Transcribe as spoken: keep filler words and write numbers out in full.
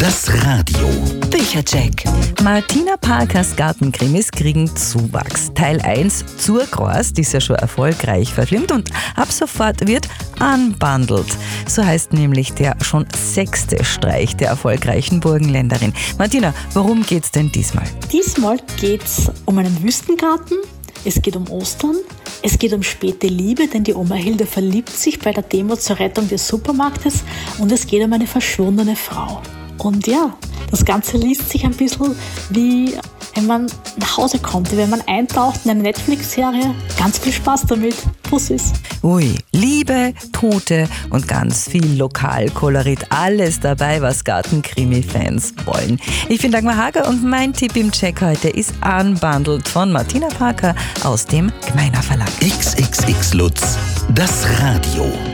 Das Radio. Büchercheck. Martina Parkers Gartenkrimis kriegen Zuwachs. Teil eins, Zurgrost, ist ja schon erfolgreich verfilmt und ab sofort wird unbundled. So heißt nämlich der schon sechste Streich der erfolgreichen Burgenländerin. Martina, worum geht's denn diesmal? Diesmal geht's um einen Wüstengarten. Es geht um Ostern, es geht um späte Liebe, denn die Oma Hilde verliebt sich bei der Demo zur Rettung des Supermarktes und es geht um eine verschwundene Frau. Und ja, das Ganze liest sich ein bisschen wie wenn man nach Hause kommt, wenn man eintaucht in eine Netflix-Serie. Ganz viel Spaß damit. Bussis. Ui, Liebe, Tote und ganz viel Lokalkolorit. Alles dabei, was Gartenkrimi-Fans wollen. Ich bin Dagmar Hager und mein Tipp im Check heute ist Unbundled von Martina Parker aus dem Gmeiner Verlag. X X X Lutz, das Radio.